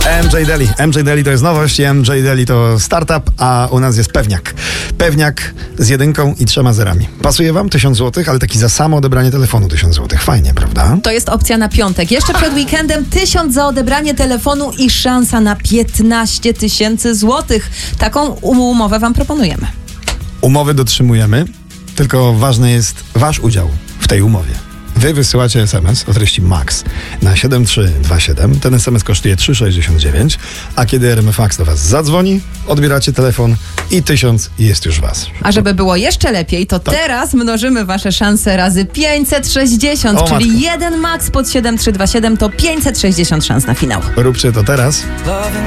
MJ Daily to jest nowość, MJ Daily to startup, a u nas jest pewniak. Pewniak z 1 i 3 zerami. Pasuje wam 1000 zł, ale taki za samo odebranie telefonu 1000 zł. Fajnie, prawda? To jest opcja na piątek. Jeszcze przed weekendem 1000 za odebranie telefonu i szansa na 15 000 złotych. Taką umowę wam proponujemy. Umowy dotrzymujemy, tylko ważny jest wasz udział w tej umowie. Wy wysyłacie SMS o treści MAX na 7327. Ten SMS kosztuje 3,69, a kiedy RMF Max do was zadzwoni, odbieracie telefon i 1000 jest już was. A żeby było jeszcze lepiej, to teraz mnożymy wasze szanse razy 560, czyli matko. 1 MAX pod 7327 to 560 szans na finał. Róbcie to teraz.